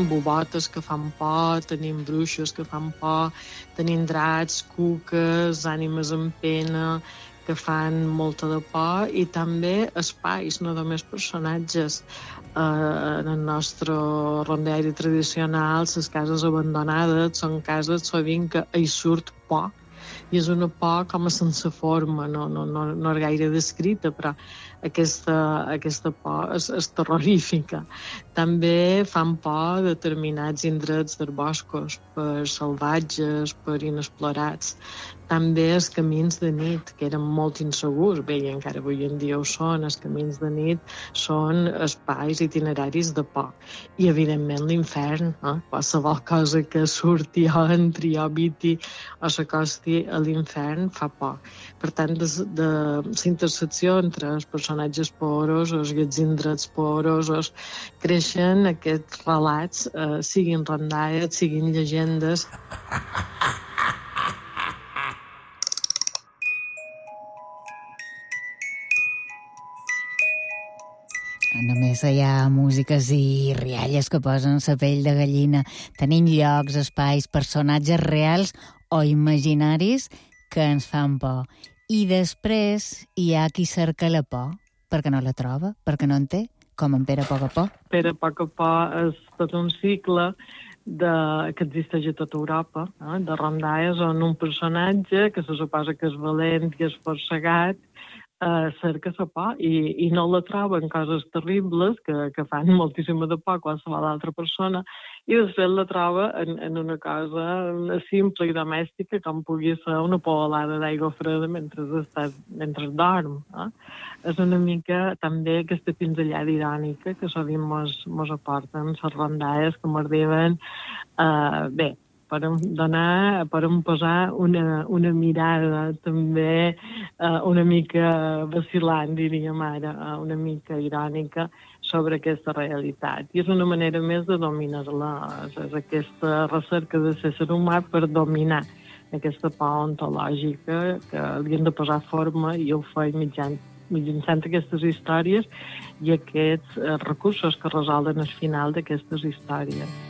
bobotes que fan por, tenim bruixos que fan por, tenim dracs, cuques, ànimes en pena, que fan molta de por, i també espais, no només personatges. En el nostre rondaire tradicional, les cases abandonades són cases sovint que hi surt por, i és una por com a sense forma, no és gaire descrita, però aquesta por és terrorífica. També fan por determinats indrets dels boscos, per salvatges, per inexplorats. També els camins de nit, que eren molt insegurs, bé, i encara avui en dia ho són, els camins de nit són espais itineraris de por. I, evidentment, l'infern, qualsevol cosa que surti o entri o habiti o s'acosti a l'infern fa por. Per tant, de la intersecció entre els personatges porosos i els indrets porosos creixen aquests relats, siguin rondalles, siguin llegendes. Només hi ha músiques i rialles que posen la pell de gallina. Tenim llocs, espais, personatges reals o imaginaris que ens fan por. I després hi ha qui cerca la por, perquè no la troba, perquè no en té, com en Pere Poc-a-Poc. Pere Poc-a-Poc és tot un cicle que existeix a tota Europa, de rondalles on un personatge que se suposa que és valent i és forcegat, cerca la por i no la troba en coses terribles que fan moltíssima de por a qualsevol altra persona, i després la troba en una cosa simple i domèstica com pugui ser una poalada d'aigua freda mentre dorm. És una mica també aquesta pinzellada irònica que sovint mos aporten les rondalles, que m'arriben bé, per posar una mirada també una mica vacil·lant, diríem ara, una mica irònica sobre aquesta realitat. I és una manera més de dominar-la, és aquesta recerca de ser humà per dominar aquesta por ontològica que li hem de posar forma, i ho fa mitjançant aquestes històries i aquests recursos que resolen al final d'aquestes històries.